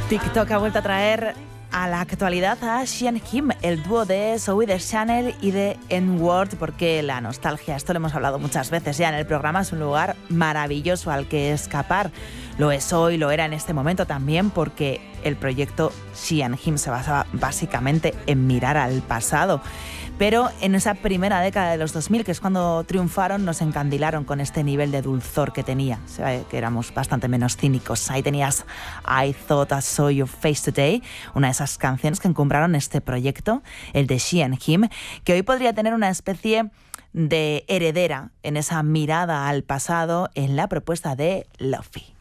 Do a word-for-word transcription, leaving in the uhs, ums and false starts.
TikTok ha vuelto a traer a la actualidad a Xian Kim, el dúo de Zoe de Chanel y de N-Word, porque la nostalgia, esto lo hemos hablado muchas veces ya en el programa, es un lugar maravilloso al que escapar. Lo es hoy, lo era en este momento también, porque el proyecto Xian Kim se basaba básicamente en mirar al pasado. Pero en esa primera década de los dos mil, que es cuando triunfaron, nos encandilaron con este nivel de dulzor que tenía, o sea, que éramos bastante menos cínicos. Ahí tenías I Thought I Saw Your Face Today, una de esas canciones que encumbraron este proyecto, el de Xian Kim, que hoy podría tener una especie de heredera en esa mirada al pasado en la propuesta de Luffy.